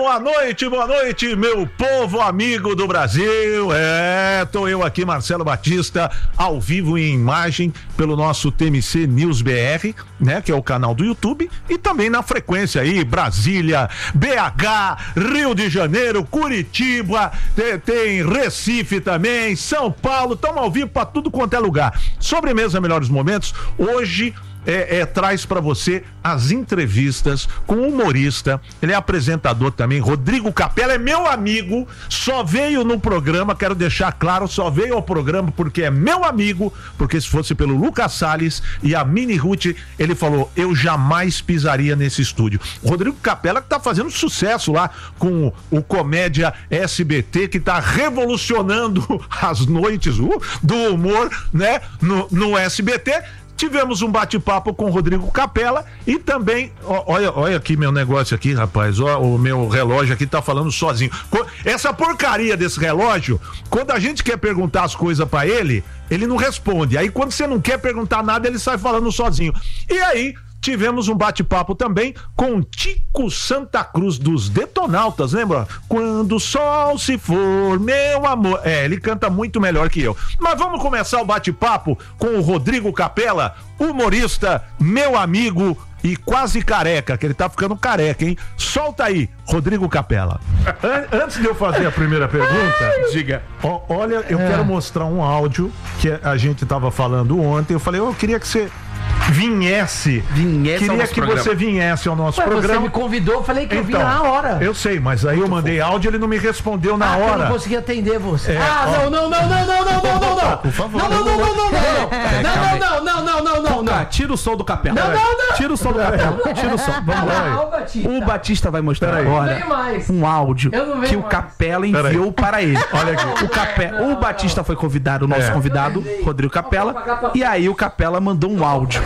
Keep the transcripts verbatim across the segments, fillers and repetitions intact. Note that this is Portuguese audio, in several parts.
Boa noite, boa noite, meu povo amigo do Brasil. É, tô eu aqui, Marcelo Batista, ao vivo em imagem pelo nosso T M C News B R, né, que é o canal do YouTube, e também na frequência aí, Brasília, B H, Rio de Janeiro, Curitiba, tem, tem Recife também, São Paulo, estamos ao vivo para tudo quanto é lugar. Sobremesa Melhores Momentos, hoje É, é, traz para você as entrevistas com o humorista, ele é apresentador também, Rodrigo Capela, é meu amigo, só veio no programa, quero deixar claro, só veio ao programa porque é meu amigo, porque se fosse pelo Lucas Salles e a Mini Ruth, ele falou, eu jamais pisaria nesse estúdio. Rodrigo Capela que tá fazendo sucesso lá com o Comédia S B T, que tá revolucionando as noites uh, do humor, né, no, no S B T. Tivemos um bate-papo com o Rodrigo Capela e também, ó, olha, olha aqui meu negócio aqui, rapaz, ó, o meu relógio aqui tá falando sozinho. Essa porcaria desse relógio, quando a gente quer perguntar as coisas pra ele, ele não responde. Aí quando você não quer perguntar nada, ele sai falando sozinho. E aí, tivemos um bate-papo também com Tico Santa Cruz dos Detonautas, lembra? Quando o sol se for, meu amor. É, ele canta muito melhor que eu. Mas vamos começar o bate-papo com o Rodrigo Capela, humorista, meu amigo e quase careca, que ele tá ficando careca, hein? Solta aí, Rodrigo Capela. An- antes de eu fazer a primeira pergunta, diga. Ó, olha, eu é. quero mostrar um áudio que a gente tava falando ontem. Eu falei, eu queria que você Vinhesse, vinhesse queria que programa. você vinhesse ao nosso Ué, programa. Você me convidou, eu falei que então, eu vinha na hora. Eu sei, mas aí Muito eu mandei bom. áudio, ele não me respondeu na ah, hora. Eu não consegui atender você. É, ah, ó. não, não, não, não, não, não, não, não, não. Por favor. Não, não, não, não, não, não. Não, não, não, não, não, não, não. Tira o som do Capela. Não, não, não. Tira o som do Capela. Tira o som. Vamos lá. O Batista vai mostrar agora um áudio que o Capela enviou para ele. Olha aqui. O Capela, o Batista foi convidado, o nosso convidado, Rodrigo Capela, e aí o Capela mandou um áudio.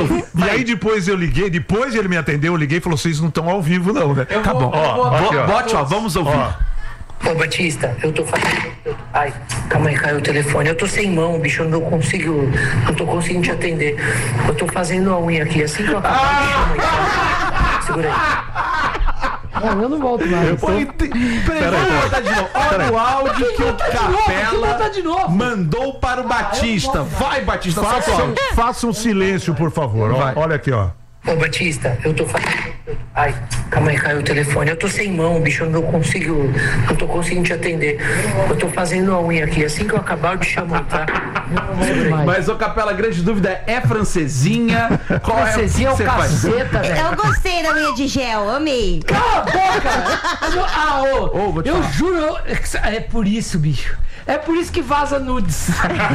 E aí depois eu liguei, depois ele me atendeu, eu liguei e falou, vocês não estão ao vivo não, né? Tá bom. Ó, bote, ó, vamos ouvir. Ô Batista, eu tô fazendo. Ai, calma aí, caiu o telefone. Eu tô sem mão, bicho, eu não consigo. Não tô conseguindo te atender. Eu tô fazendo a unha aqui, assim que eu acabar, me chama aí, tá? Segura aí. Não, eu não volto mais. Eu tô... Peraí, vamos botar de novo. Olha o áudio que o Capela mandou para o Batista. Vai, Batista, faça, faça, faça um silêncio, por favor. Ó, olha aqui, ó. Ô Batista, eu tô fazendo. Ai, calma aí, caiu o telefone. Eu tô sem mão, bicho, eu não consigo. Não tô conseguindo te atender. Eu tô fazendo a unha aqui, assim que eu acabar, eu te chamo, tá? Mas, ô Capela, a grande dúvida é francesinha? Qual francesinha é o caceta, velho. Eu gostei da unha de gel, amei. Cala a boca! Ah, ô, oh, eu juro, eu... é por isso, bicho. É por isso que vaza nudes.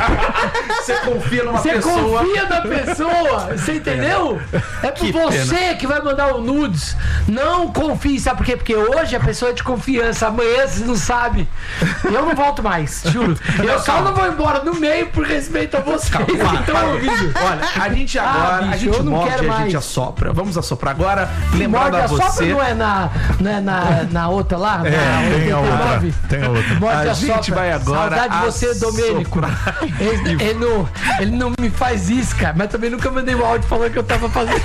Você confia numa Cê pessoa. Você confia na pessoa. Você entendeu? É por que você pena. que vai mandar o nudes. Não confie. Sabe por quê? Porque hoje a pessoa é de confiança. Amanhã você não sabe. Eu não volto mais, juro. Eu só não vou embora no meio por respeito a vocês que estão ouvindo. Olha, a gente agora, ah, bicho, a gente morde e a gente assopra. Vamos assoprar agora. Lembrando a você. Assopra não é na, não é na, na outra lá? É, na tem a outra. Tem a outra. Morde a gente assopra. vai agora. Saudade de você, Domênico. Ele, ele, não, ele não me faz isso, cara. Mas também nunca mandei um áudio falando que eu tava fazendo.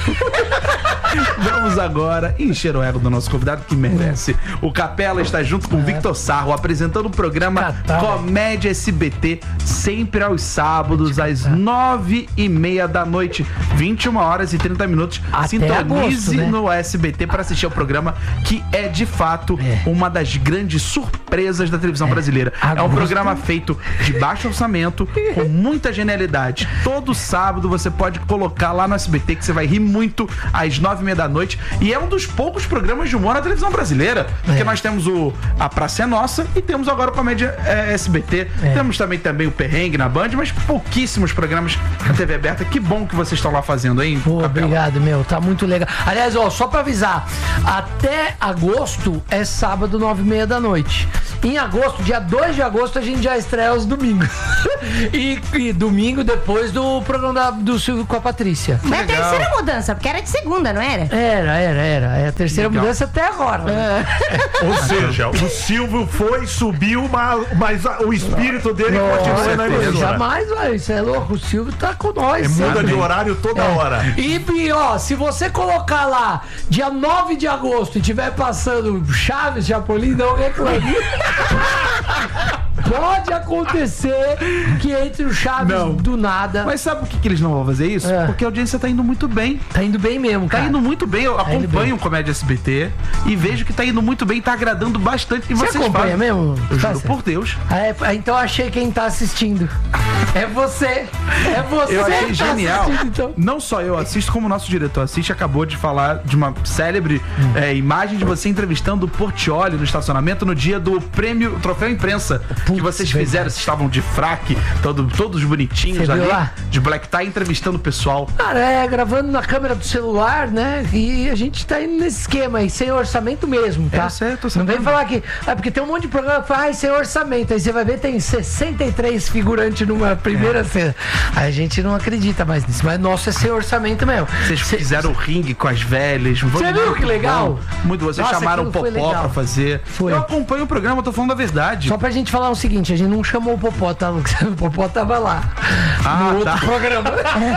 Vamos agora encher o ego do nosso convidado que merece. O Capela está junto com o Victor Sarro apresentando o programa Comédia S B T, sempre aos sábados, às nove e meia da noite, vinte e uma horas e trinta minutos. Até Sintonize agosto, né? no S B T para assistir ao programa, que é de fato é. uma das grandes surpresas da televisão é. brasileira. Agosto. É um programa feito de baixo orçamento, com muita genialidade. Todo sábado você pode colocar lá no S B T que você vai rir muito às nove e meia da noite. E é um dos poucos programas de humor na televisão brasileira. Porque é. nós temos o A Praça é Nossa e temos agora o Comédia é, S B T. É. Temos também, também o Perrengue na Band, mas pouquíssimos programas na T V aberta. Que bom que vocês estão lá fazendo, hein? Pô, obrigado, meu. Tá muito legal. Aliás, ó, só pra avisar, até agosto é sábado, nove e meia da noite. Em agosto, dia dois de agosto, a gente já estreia os domingos. e, e domingo depois do programa da, do Silvio com a Patrícia. Mas é a terceira mudança, porque era de segunda, não era? Era, era, era. É a terceira Legal. mudança até agora. Né? É. Ou seja, o Silvio foi, subiu, mas o espírito dele Nossa, continua na emissora. Jamais, velho. Isso é louco. O Silvio tá com nós. É, muda de horário toda é. hora. E, e, ó, se você colocar lá dia nove de agosto e tiver passando Chaves, Chapolin, não reclame. Pode acontecer que entre o Chaves não. do nada. Mas sabe por que, que eles não vão fazer isso? É. Porque a audiência tá indo muito bem. Tá indo bem mesmo, cara. Tá indo muito bem. Eu tá acompanho o Comédia S B T e vejo que tá indo muito bem, tá agradando bastante. E Você vocês acompanha fazem... mesmo? Eu juro por Deus. Ah, é, então eu achei quem tá assistindo. É você. É você. Eu achei que genial. Tá então. Não só eu assisto, como o nosso diretor assiste. Acabou de falar de uma célebre hum. é, imagem de você entrevistando o Portiolli no estacionamento no dia do prêmio, o troféu imprensa. Putz, que vocês fizeram. Vocês estavam de fraque, todo, todos bonitinhos Você ali. Viu lá? De black tie, entrevistando o pessoal. Cara, é, gravando na câmera do celular, né? E a gente tá indo nesse esquema aí, sem orçamento mesmo, tá? É certo, Não vem falar que... É porque tem um monte de programa que fala, ah, sem orçamento. Aí você vai ver, tem sessenta e três figurantes numa primeira é. cena. Aí a gente não acredita mais nisso. Mas nosso é sem orçamento mesmo. Vocês Cê... fizeram o ringue com as velhas. Você viu que legal? Bom. Muito bom. Vocês Nossa, chamaram o Popó pra fazer. Foi. Eu acompanho o programa, eu tô falando a verdade. Só pra gente falar o seguinte, a gente não chamou o Popó, tá? O Popó tava lá. Ah, no outro tá. programa.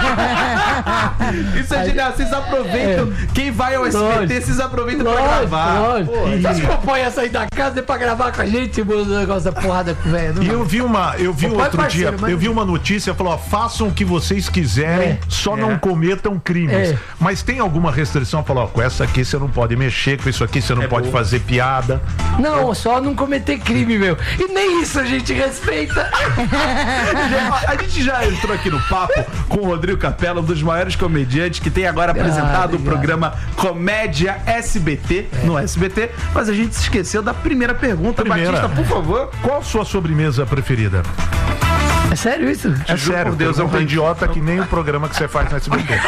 Isso é genial. Vocês aproveitam. É. Quem vai ao S B T, vocês aproveitam lógico, pra gravar. Você acha que o Popó ia sair da casa pra gravar com a gente? O negócio da porrada com o velho. E eu vi uma, eu vi Popó outro é parceiro, dia, mas... eu vi uma notícia, falou, ó, façam o que vocês quiserem, é. só é. não cometam crimes. É. Mas tem alguma restrição? Falou, ó, com essa aqui você não pode mexer, com isso aqui você não é pode boa. fazer piada. Não, só não cometer crime, meu. E nem isso a gente respeita. A gente já entrou aqui no papo com o Rodrigo Capela, um dos maiores comediantes que tem agora apresentado ah, o programa Comédia S B T é. no S B T, mas a gente se esqueceu da primeira pergunta. Primeira. Batista, por favor. Qual a sua sobremesa preferida? É sério isso? É sério, Deus é um idiota que nem o programa que você faz no S B T.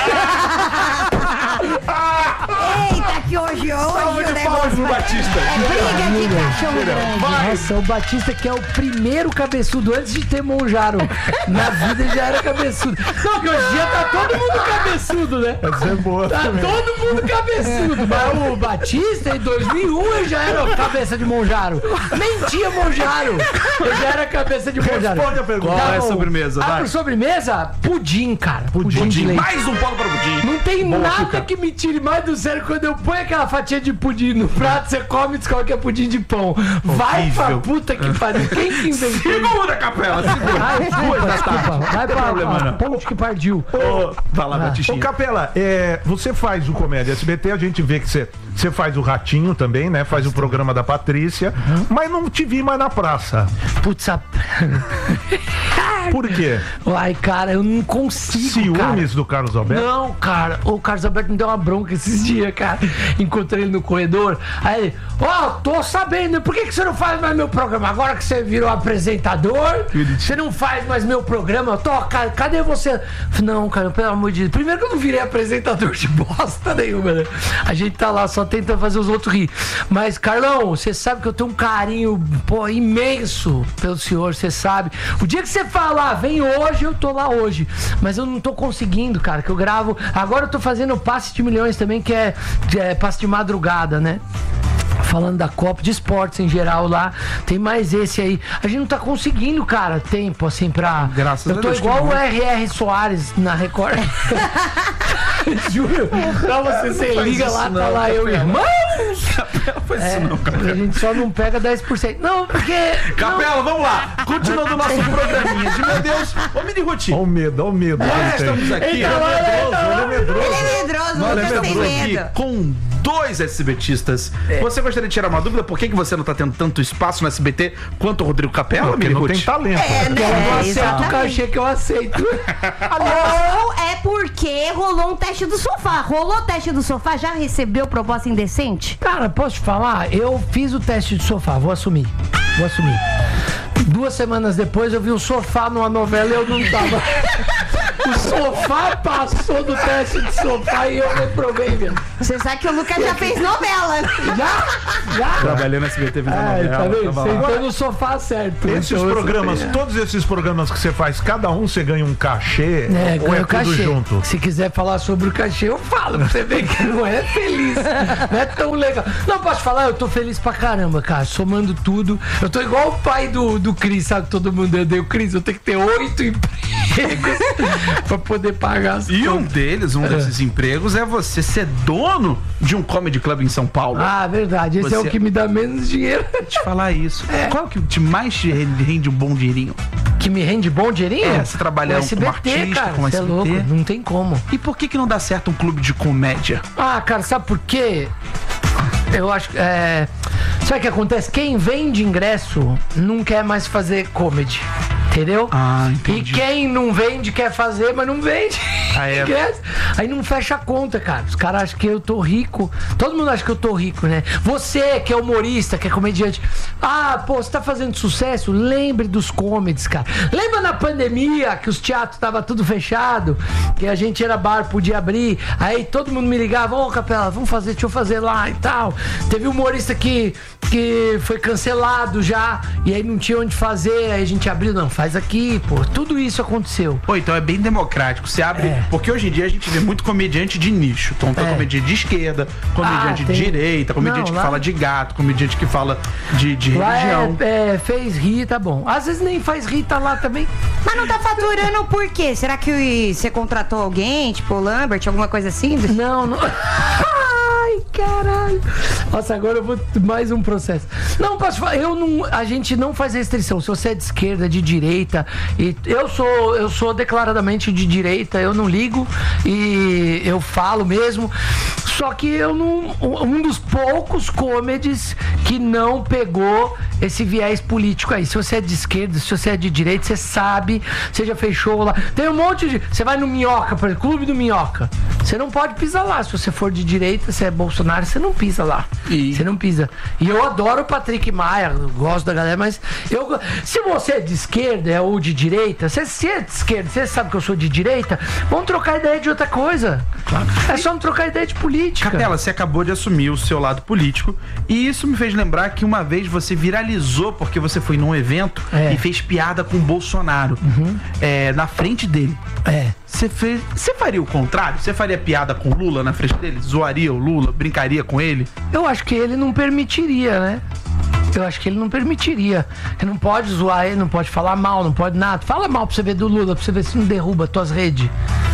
Eita, que hoje, hoje o negócio pro Batista. É briga de cachorro grande. Nossa, o Batista que é o primeiro cabeçudo antes de ter Monjaro. Na vida ele já era cabeçudo. Não, que hoje em dia tá todo mundo cabeçudo, né? Essa é boa. Tá também. todo mundo cabeçudo. Mas o Batista, em dois mil e um, ele já era cabeça de Monjaro. Nem tinha Monjaro. Ele já era cabeça de Monjaro. Responde a pergunta. Qual é a sobremesa? Ah, por sobremesa? Pudim, cara. Pudim. Pudim de leite. Mais um polo para o pudim. Não tem Bom, nada fica. que me tire mais do sério quando eu ponho aquela fatia de pudim no prato, você come e descobre que é pudim de pão. Vai pra puta que pariu. Quem que inventou? Segura, Capela, segura. Ai, desculpa, desculpa. Vai pra problema, não. ponte que partiu. Oh, vai lá, Ah. Batistinha. Ô, Capela, é, você faz o Comédia S B T, a gente vê que você, você faz o Ratinho também, né? Faz o programa da Patrícia, uhum. mas não te vi mais na praça. Putz, a... Por quê? Ai, cara, eu não consigo, Ciúmes cara. do Carlos Alberto? Não, cara, o Carlos Alberto me deu uma bronca esses dias, cara. Encontrei ele no corredor. Aí ele, ó, oh, tô sabendo, por que, que você não faz mais meu programa? Agora que você virou apresentador, você não faz mais meu programa? Eu tô, cara, cadê você? Não, cara, pelo amor de Deus. Primeiro que eu não virei apresentador de bosta nenhuma, né? A gente tá lá só tentando fazer os outros rir. Mas, Carlão, você sabe que eu tenho um carinho, pô, imenso pelo senhor, você sabe. O dia que você falar, vem hoje, eu tô lá hoje. Mas eu não tô conseguindo, cara, que eu gravo. Agora eu tô fazendo o Passe de Milhões também, que é, que é passe de madrugada, né? Falando da Copa de Esportes em geral lá, tem mais esse aí. A gente não tá conseguindo, cara, tempo assim pra. Graças a Deus. Eu tô igual o R R Soares na Record. Juro. Pra você, você liga lá, tá lá eu, irmãos! Capela, faz É, isso não, Capela. a gente só não pega dez por cento. Não, porque. Capela, vamos lá. Continuando o nosso programinha de meu Deus. Ô, Mini Ruth. Olha o medo, olha o medo. Nós estamos aqui. Então, Ele é medroso. Ele é medroso, Nós Lucas estamos tem aqui medo. com dois SBTistas. Você gostaria de tirar uma dúvida? Por que, que você não tá tendo tanto espaço no S B T quanto o Rodrigo Capela, Porque Mini não Ruth? tem talento. É, né? Eu não É, aceito o exatamente. cachê que eu aceito. Ou é porque rolou um teste do sofá. Rolou o teste do sofá, já recebeu proposta indecente? Cara, posso te falar? Eu fiz o teste de sofá, vou assumir. Vou assumir. Duas semanas depois eu vi um sofá numa novela e eu não tava. O sofá passou do teste de sofá e eu reprovei, velho. Você sabe que o Lucas já fez novela. Já? Já? Trabalhei no S B T vendo Ai, tá novela. vendo? Sentou no sofá certo. Esses Então, eu programas, sei. todos esses programas que você faz, cada um você ganha um cachê É, ou é ganha o tudo cachê. junto? Se quiser falar sobre o cachê, eu falo. Pra você ver que não é feliz. Não é tão legal. Não, posso falar? Eu tô feliz pra caramba, cara. Somando tudo. Eu tô igual o pai do, do Cris, sabe? Todo mundo odeia o Cris. Eu tenho que ter oito empregos pra poder pagar as E um contas. deles, um desses empregos, é você ser dono de um comedy club em São Paulo. Ah, verdade. Esse é Você- o que me dá menos dinheiro. Te falar isso. Qual que te mais te rende um bom dinheirinho? Que me rende bom dinheirinho? É, você trabalha com como S B T, artista, cara. com Você é S B T. louco. Não tem como. E por que que não dá certo um clube de comédia? Ah, cara, sabe por quê? Eu acho que. É... Sabe o que acontece? Quem vende ingresso não quer mais fazer comedy. Entendeu? Ah, E entendi. quem não vende quer fazer, mas não vende. Ah, é? ingresso. Aí não fecha a conta, cara. Os caras acham que eu tô rico. Todo mundo acha que eu tô rico, né? Você que é humorista, que é comediante. Ah, pô, você tá fazendo sucesso? Lembre dos comedies, cara. Lembra na pandemia que os teatros tava tudo fechado? Que a gente era bar, podia abrir. Aí todo mundo me ligava, ô Capela, vamos fazer, deixa eu fazer lá e tal. Teve humorista que, que foi cancelado já. E aí não tinha onde fazer. Aí a gente abriu, não, faz aqui, pô. Tudo isso aconteceu. Pô, então é bem democrático. Você abre. É. Porque hoje em dia a gente vê muito comediante de nicho. Então tem É. comediante de esquerda, comediante Ah, de tem- direita, comediante Não, que lá- fala de gato, comediante que fala de, de Lá religião. é, é, fez rir, tá bom. Às vezes nem faz rir, tá lá também. Mas não tá faturando por quê? Será que você contratou alguém, tipo o Lambert, alguma coisa assim? Não, não. Ai, caralho. Nossa, agora eu vou mais um processo. Não, posso falar, eu não, a gente não faz restrição. Se você é de esquerda, de direita, e eu sou, eu sou declaradamente de direita, eu não ligo e eu falo mesmo. Só que eu não, um dos poucos comedies que não pegou esse viés político aí. Se você é de esquerda, se você é de direita, você sabe, você já fechou lá. Tem um monte de. Você vai no Minhoca, por exemplo, Clube do Minhoca. Você não pode pisar lá. Se você for de direita, você é Bolsonaro, você não pisa lá. E- Você não pisa. E eu adoro o Patrick Maia, eu gosto da galera, mas eu, se você é de esquerda ou de direita, se você é de esquerda, você sabe que eu sou de direita, vamos trocar ideia de outra coisa. É só não trocar ideia de política. Capela, você acabou de assumir o seu lado político e isso me fez lembrar que uma vez você viralizou porque você foi num evento É. e fez piada com o Bolsonaro é, na frente dele. É. Você fez, você faria o contrário? Você faria piada com o Lula na frente dele? Zoaria o Lula? Brincaria com ele? Eu acho que ele não permitiria, né? Eu acho que ele não permitiria. Você não pode zoar ele, não pode falar mal, não pode nada. Fala mal pra você ver do Lula, pra você ver se não derruba tuas redes.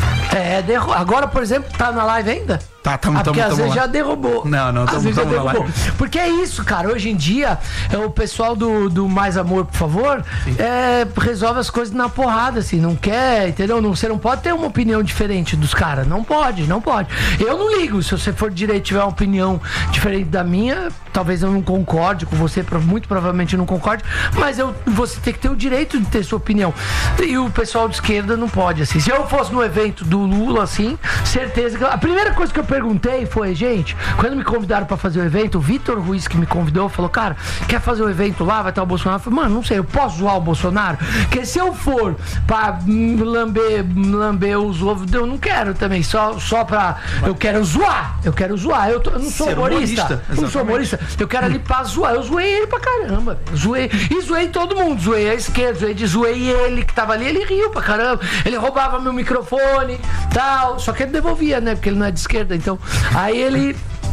É, derru... agora, por exemplo, tá na live ainda? Tá, tamo, Ah, porque tamo, às tamo vezes lá. já derrubou. Não, não, Às tamo- vezes já tamo na derrubou. live. Porque é isso, cara. Hoje em dia, é, o pessoal do, do Mais Amor, por favor, é, resolve as coisas na porrada, assim. Não quer, entendeu? Não, você não pode ter uma opinião diferente dos caras. Não pode, não pode. Eu não ligo. Se você for de direito e tiver uma opinião diferente da minha, talvez eu não concorde com você, pro- muito provavelmente eu não concorde, mas eu, você tem que ter o direito de ter sua opinião. E o pessoal de esquerda não pode, assim. Se eu fosse no evento do Lula, assim, certeza que... A primeira coisa que eu perguntei foi, gente, quando me convidaram pra fazer o evento, o Vitor Ruiz que me convidou, falou, cara, quer fazer o evento lá, vai estar o Bolsonaro? Eu falei, mano, não sei, eu posso zoar o Bolsonaro? Porque se eu for pra hum, lamber, lamber os ovos, eu não quero também, só, só pra... Eu quero zoar, eu quero zoar, eu, tô- eu não sou Ser humorista, humorista, eu não sou exatamente. humorista, eu quero ali pra zoar, eu zoei ele pra caramba, velho. zoei, e zoei todo mundo, zoei a esquerda, zoei, de- zoei ele que tava ali, ele riu pra caramba, ele roubava meu microfone, tal, só que ele devolvia, né, porque ele não é de esquerda, então, aí ele,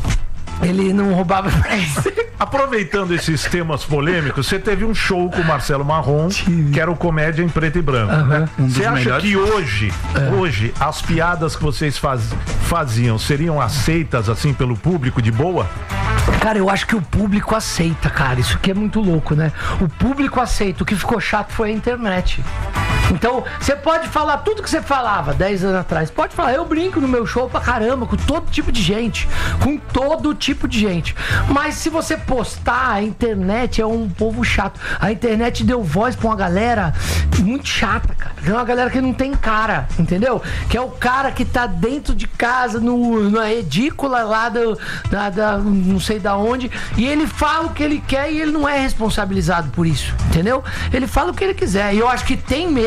ele não roubava pra isso. Aproveitando esses temas polêmicos, você teve um show com o Marcelo Marrom, que era o Comédia em Preto e Branco, né? Um dos Você acha melhores. que hoje, hoje, as piadas que vocês faz- faziam seriam aceitas assim pelo público de boa? Cara, eu acho que o público aceita, cara. Isso aqui é muito louco, né? O público aceita. O que ficou chato foi a internet. Então, você pode falar tudo que você falava dez anos atrás. Pode falar, eu brinco no meu show pra caramba, com todo tipo de gente. Com todo tipo de gente. Mas se você postar, a internet é um povo chato. A internet deu voz pra uma galera muito chata, cara. É uma galera que não tem cara, entendeu? Que é o cara que tá dentro de casa, no, na edícula lá do, da, da- não sei da onde, e ele fala o que ele quer e ele não é responsabilizado por isso, entendeu? Ele fala o que ele quiser. E eu acho que tem mesmo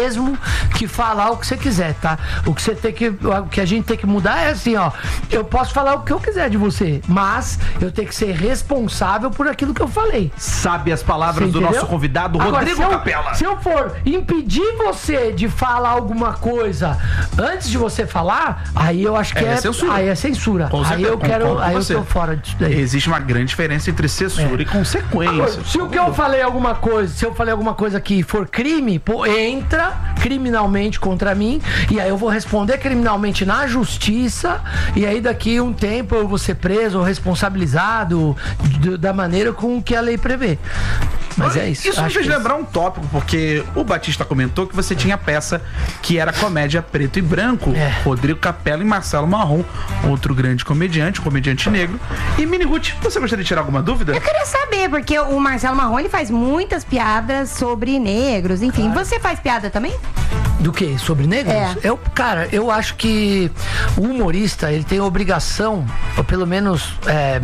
mesmo que falar o que você quiser, tá? O que você tem que, o que a gente tem que mudar é assim, ó. Eu posso falar o que eu quiser de você, mas eu tenho que ser responsável por aquilo que eu falei. Sabe as palavras do nosso convidado, Agora, Rodrigo se eu, Capela. Se eu for impedir você de falar alguma coisa antes de você falar, aí eu acho que é, é censura. Aí é censura. Com aí certeza, eu quero, concordo aí com eu você. tô fora disso daí. Existe uma grande diferença entre censura É. e consequência. Agora, se o que eu falei alguma coisa, se eu falei alguma coisa que for crime, pô, entra criminalmente contra mim e aí eu vou responder criminalmente na justiça e aí daqui um tempo eu vou ser preso ou responsabilizado d- da maneira com que a lei prevê. Mas é isso. Isso me acho fez que lembrar um tópico, porque o Batista comentou que você tinha peça que era comédia preto e branco. É. Rodrigo Capela e Marcelo Marrom, outro grande comediante, comediante negro. E Miniguti, você gostaria de tirar alguma dúvida? Eu queria saber, porque o Marcelo Marrom, ele faz muitas piadas sobre negros, enfim. Você faz piada também? Do que? Sobre negros? É. Eu, cara, eu acho que o humorista, ele tem a obrigação, ou pelo menos é,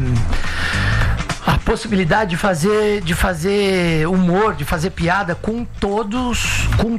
a possibilidade de fazer, de fazer humor, de fazer piada com todos, com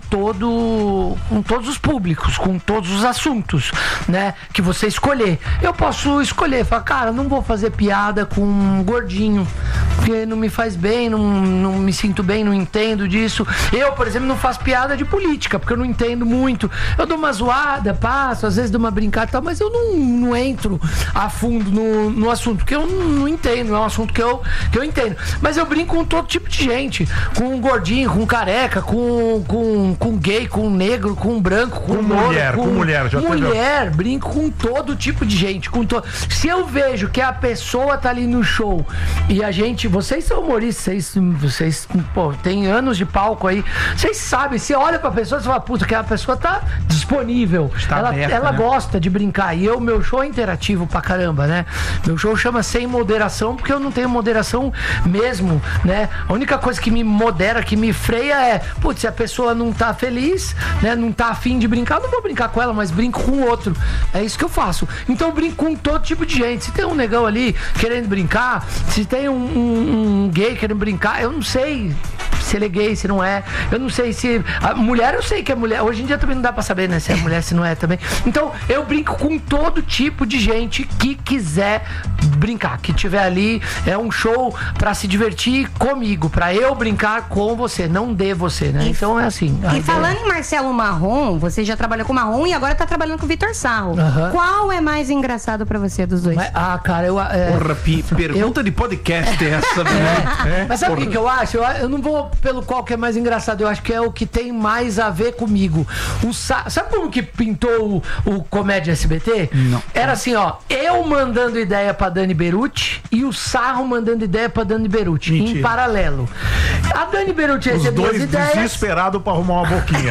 todo, com todos os públicos, com todos os assuntos, né? Que você escolher. Eu posso escolher, falar, cara, não vou fazer piada com um gordinho, porque não me faz bem, não, não me sinto bem, não entendo disso. Eu, por exemplo, não faço piada de política, porque eu não entendo muito. Eu dou uma zoada, passo, às vezes dou uma brincada e tal, mas eu não, não entro a fundo no, no assunto, porque eu não, não entendo, é um assunto que eu, que eu entendo. Mas eu brinco com todo tipo de gente, com um gordinho, com um careca, com, com, com gay, com negro, com branco, com, Com louro, mulher, com mulher, já teve- mulher, brinco com todo tipo de gente, com to... Se eu vejo que a pessoa tá ali no show e a gente, vocês são humoristas, vocês, vocês pô, tem anos de palco aí, vocês sabem, você olha pra pessoa e fala, puta, que a pessoa tá disponível, Está ela, aberta, ela né? gosta de brincar, e eu, meu show é interativo pra caramba, né? Meu show chama Sem Moderação, porque eu não tenho moderação mesmo, né? A única coisa que me modera, que me freia é, putz, se a pessoa não tá feliz, né, não tá afim de brincar, eu não vou brincar com ela, mas brinco com o outro. É isso que eu faço. Então eu brinco com todo tipo de gente. Se tem um negão ali querendo brincar, se tem um, um, um gay querendo brincar, eu não sei se ele é gay, se não é. Eu não sei se... A mulher, eu sei que é mulher. Hoje em dia também não dá pra saber, né, se é mulher, se não é também. Então eu brinco com todo tipo de gente que quiser brincar, que tiver ali. É um show pra se divertir comigo, pra eu brincar com você, não de você, né? E- Então é assim. a E ideia- falando em Marcelo Marrom, você já trabalhou com o Marrom e agora tá trabalhando com o Vitor Sarro. Aham. Qual é mais engraçado pra você dos dois? Mas- ah, cara, eu... É... Porra, pi- pergunta de podcast é essa, né? Mas sabe o que, que eu acho? Eu, eu não vou pelo qual que é mais engraçado, eu acho que é o que tem mais a ver comigo. O Sa... Sabe como que pintou o, o Comédia S B T? Não. Era assim, ó, eu mandando ideia pra Dani Beruti e o Sarro mandando ideia pra Dani Beruti, Mentira. em paralelo. A Dani Beruti Os recebeu as dois ideias. desesperados pra arrumar uma boquinha.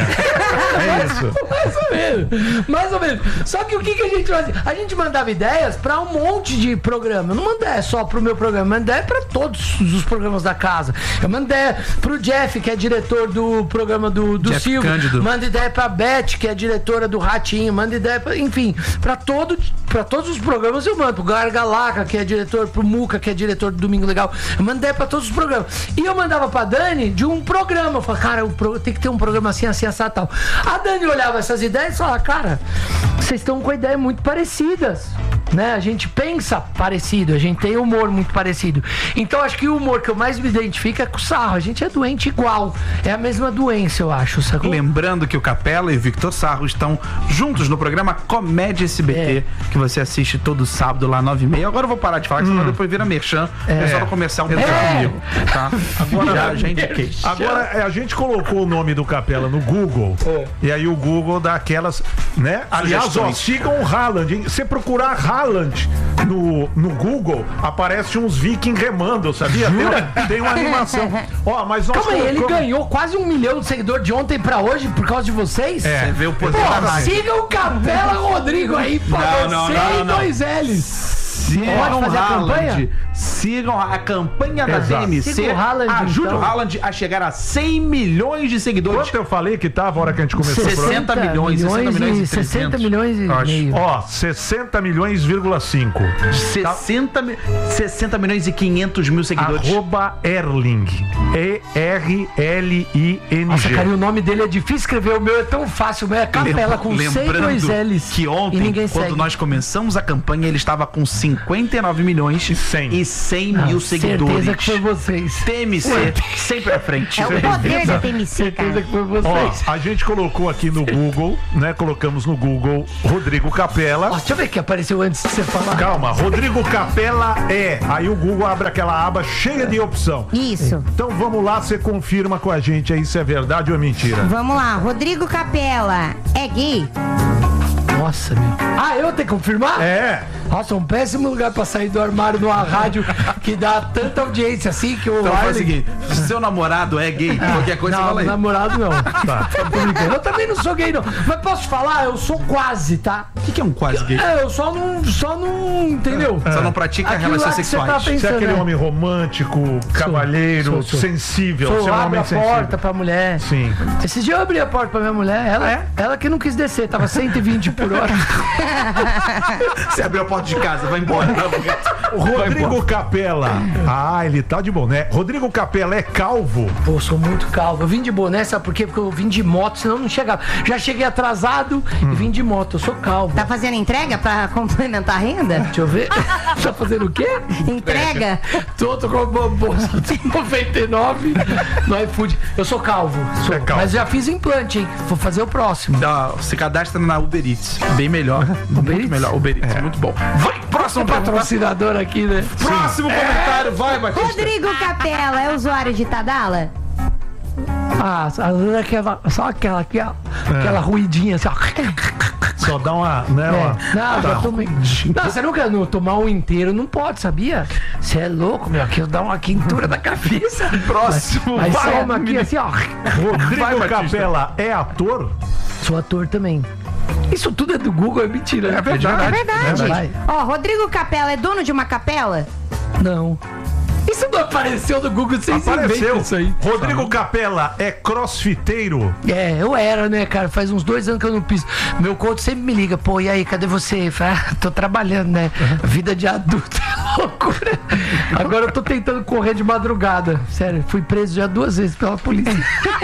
É isso. Mais ou menos, mais ou menos. Só que o que, que a gente fazia? A gente mandava ideias pra um monte de programa. Eu não mandava ideia só pro meu programa, eu mandava ideia pra todos os programas da casa. Eu mandava ideia pro Jeff, que é diretor do programa do, do Jeff Silvio. Cândido. Manda ideia pra Beth, que é diretora do Ratinho. Manda ideia pra, enfim, pra, todo, pra todos os programas eu mando. Pro Gargalaca, que é diretor, pro Muca, que é diretor do Domingo Legal. Eu mando ideia pra todos os programas. E eu mandava pra Dani de um programa. Eu falava, cara, o pro- tem que ter um programa assim, assim, assim, tal. A Dani olhava essas ideias e falava, cara, vocês estão com ideias muito parecidas, né? A gente pensa parecido, a gente tem humor muito parecido. Então acho que o humor que eu mais me identifico é com o Sarro. A gente é doente igual. É a mesma doença, eu acho, sacou? Lembrando que o Capela e o Victor Sarro estão juntos no programa Comédia S B T, É. que você assiste todo sábado lá nove e meia. Agora eu vou parar de falar, que senão depois vira merchan. É só no comercial dentro É. comigo, tá? Agora já, já indiquei. Agora, é, a gente colocou o nome do Capela no Google. E aí o Google dá aquelas, né? Aliás, ó, Sugestões. sigam o Haaland, hein? Se procurar Haaland no, no Google, aparece uns vikings remando, sabia? Tem, uma- tem uma animação. Ó, mas nós Calma aí, ele colocamos- ganhou quase um milhão de seguidores de ontem pra hoje por causa de vocês? Você vê o poder Pô, da rádio. siga o Capela Rodrigo aí, pô, Não, não, você não, e não. dois L's. Sigam Pode fazer a Haaland. campanha? Sigam a campanha da Exato. D M C. Siga o Haaland, Ajude então. o Haaland a chegar a cem milhões de seguidores. Quanto eu falei que tava a hora que a gente começou o programa? sessenta milhões, sessenta milhões e sessenta milhões e acho. meio. Ó, sessenta milhões, vírgula cinco. sessenta, mi- sessenta milhões e quinhentos mil seguidores. Arroba Erling. E R L I N Nossa, G. cara, e o nome dele é difícil escrever. O meu é tão fácil. O meu é Capela com C e dois L's. que ontem, e ninguém quando segue. nós começamos a campanha, ele estava com cinquenta e nove milhões E cem. e cem Ah, mil certeza seguidores. que foi vocês. T M C, sempre à frente. É o poder da T M C, Certeza cara. que foi Ó, vocês. a gente colocou aqui no Google, né? Colocamos no Google Rodrigo Capela. Ó, deixa eu ver o que apareceu antes de você falar. Calma, Rodrigo Capela é. Aí o Google abre aquela aba cheia de opção. Isso. Então vamos lá, você confirma com a gente aí se é verdade ou é mentira. Vamos lá. Rodrigo Capela é gay? Nossa, meu. Ah, eu tenho que confirmar? É. Nossa, um péssimo lugar pra sair do armário numa rádio que dá tanta audiência assim que o Então faz o Arlen- seguinte: se seu namorado é gay, qualquer coisa não, fala aí. namorado não. Tá. Tô brincando. Eu também não sou gay, não. Mas posso falar? Eu sou quase, tá? O que, que é um quase gay? É, eu só não. Só não. Entendeu? Só não pratica Aquilo relações lá que você tá sexuais. pensando, Você é aquele né? homem romântico, cavalheiro, sou, sou. sensível. Sou, Você é um abre homem a sensível. porta pra mulher. Sim. Esses dias eu abri a porta pra minha mulher, ela, É? ela que não quis descer, tava cento e vinte por hora. Você abriu a porta de casa, vai embora. O Rodrigo Capela. Ah, ele tá de boné. Rodrigo Capela é calvo. Pô, eu sou muito calvo. Eu vim de boné, sabe por quê? Porque eu vim de moto, senão eu não chegava. Já cheguei atrasado Hum. e vim de moto. Eu sou calvo. Tá fazendo entrega pra complementar a renda? Deixa eu ver. Tá fazendo o quê? Entrega? Tô, tô com uma bolsa de noventa e nove no iFood. Eu sou calvo. Sou. É calvo. Mas já fiz implante, hein? Vou fazer o próximo. Dá, se cadastra na Uber Eats. Bem melhor. muito Eats? melhor. Uber Eats, muito bom. Vai, próximo pergunta. Patrocinador aqui, né? Próximo comentário, vai, Batista. Rodrigo Capela é usuário de Tadala? Ah, só aquela, só aquela aqui, ó. Aquela ruidinha assim, ó. Só dá uma, né, É. ó. Não, já tomei. Não, você nunca não, tomar um inteiro não pode, sabia? Você é louco, meu. Aqui eu dou uma quintura da cabeça. Próximo, Mas vai, só uma aqui menino. assim, ó. Rodrigo Vai, Batista. Capela é ator? Sou ator também. Isso tudo é do Google, é mentira. É verdade. É verdade. Vai. Ó, Rodrigo Capela é dono de uma capela? Não. Isso não apareceu no Google, vocês Apareceu. inventam isso aí. Rodrigo Capela é crossfiteiro? É, eu era, né, cara? Faz uns dois anos que eu não piso. Meu coach sempre me liga, pô, e aí, cadê você? Eu falo, ah, tô trabalhando, né? Vida de adulto é loucura. Agora eu tô tentando correr de madrugada. Sério, fui preso já duas vezes pela polícia.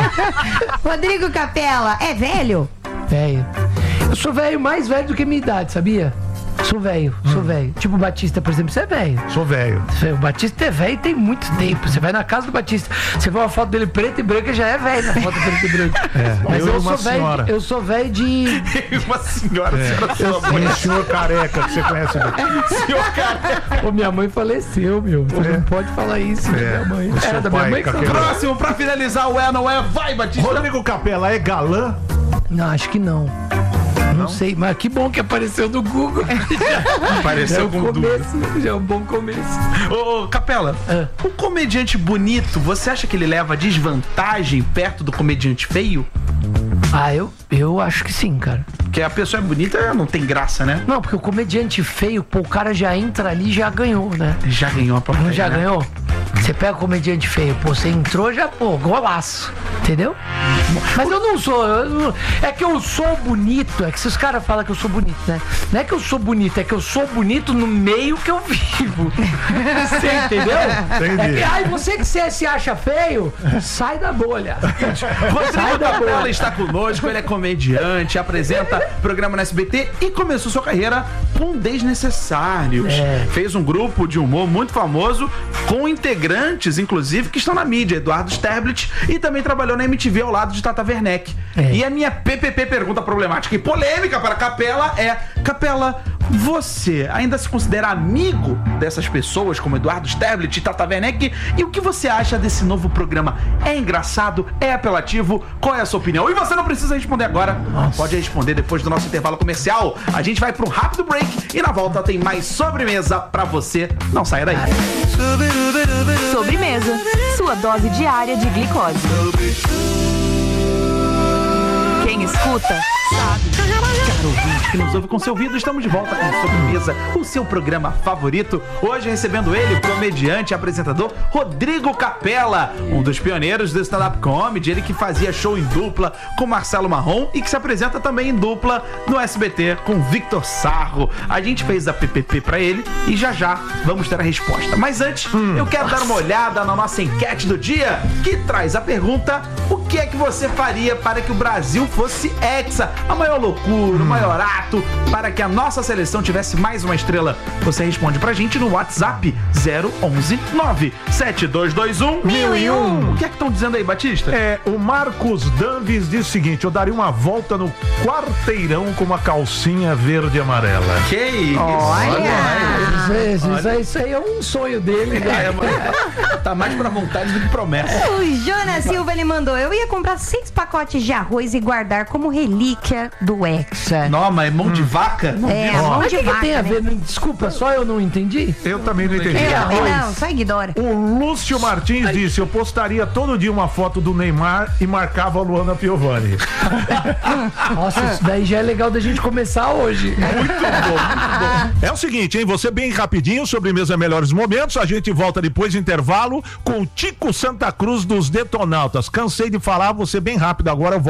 Rodrigo Capela é velho? Velho. Eu sou velho, mais velho do que minha idade, sabia? Sou velho, sou velho. Tipo o Batista, por exemplo, você é velho. Sou velho. O Batista é velho e tem muito tempo. Você vai na casa do Batista, você vê uma foto dele preta e branca, já é velho na foto preta e branca. Mas eu eu, e uma sou velho, senhora. eu sou velho de. Uma senhora, senhora sua E mãe. o senhor careca que você conhece bem. Senhor cara. Ô, minha mãe faleceu, meu. Você não pode falar isso, É. minha mãe. O seu Era da minha pai mãe que com você aquele- Próximo, pra finalizar o é ou não é, vai, Batista. Rodrigo Capela é galã? Não, acho que não. Não sei, mas que bom que apareceu no Google. Já Apareceu é um com dúvida. começo, já é um bom começo. Ô, ô, Capela, Ah. um comediante bonito, você acha que ele leva desvantagem perto do comediante feio? Ah, eu, eu acho que sim, cara. Porque a pessoa é bonita, não tem graça, né? Não, porque o comediante feio, pô, o cara já entra ali e já ganhou, né? Já ganhou a própria. Não já né? ganhou? Você pega o comediante feio, pô, você entrou, já, pô, golaço. Entendeu? Mas eu não sou. eu não- é que eu sou bonito. É que se os caras falam que eu sou bonito, né? Não é que eu sou bonito, é que eu sou bonito no meio que eu vivo. Você entendeu? Entendi. É que, ai, você que se, se acha feio, sai da bolha. Sai Rodrigo da Capela bolha. está conosco, ele é comediante, apresenta programa no S B T e começou sua carreira com Desnecessários. É. Fez um grupo de humor muito famoso, com integrantes, inclusive, que estão na mídia, Eduardo Sterblit, e também trabalhou na M T V ao lado de Tata Werneck. É. E a minha P P P pergunta problemática e polêmica para Capela é: Capela, você ainda se considera amigo dessas pessoas como Eduardo Sterblit e Tata Werneck? E o que você acha desse novo programa? É engraçado? É apelativo? Qual é a sua opinião? E você não precisa responder agora, pode responder depois do nosso intervalo comercial. A gente vai para um rápido break e na volta tem mais sobremesa pra você. Não saia daí. Sobremesa, sua dose diária de glicose. Quem escuta, Caro ouvinte que nos ouve com seu ouvido, estamos de volta com Sobremesa, o seu programa favorito. Hoje recebendo ele, o comediante e apresentador Rodrigo Capella, um dos pioneiros do stand-up comedy, ele que fazia show em dupla com Marcelo Marrom e que se apresenta também em dupla no S B T com Victor Sarro. A gente fez a P P P pra ele e já já vamos ter a resposta. Mas antes, hum, eu quero nossa. dar uma olhada na nossa enquete do dia, que traz a pergunta: o que é que você faria para que o Brasil fosse hexa? A maior loucura, hum. o maior ato para que a nossa seleção tivesse mais uma estrela. Você responde pra gente no WhatsApp zero onze nove sete dois dois um mil e um. O que é que estão dizendo aí, Batista? É, o Marcos Danves diz o seguinte: eu daria uma volta no quarteirão com uma calcinha verde e amarela. Que isso? Olha! Olha. Isso, isso, isso aí é um sonho dele. Né? É, mas tá mais pra vontade do que promessa. O Jonas Silva, ele mandou: eu ia comprar seis pacotes de arroz e guardar como relíquia do Hexa. Não, mas mão de vaca? Não é, mão mas de que vaca. Que tem a ver? Né? Desculpa, só eu não entendi. Eu também não entendi. Eu, não, só ignora. O Lúcio Martins Ai. disse: eu postaria todo dia uma foto do Neymar e marcava a Luana Piovani. Nossa, isso daí já é legal da gente começar hoje. Muito bom, muito bom. É o seguinte, hein? Você bem rapidinho, Sobremesa Melhores Momentos. A gente volta depois do intervalo com o Tico Santa Cruz dos Detonautas. Cansei de falar, você bem rápido agora. Eu volto.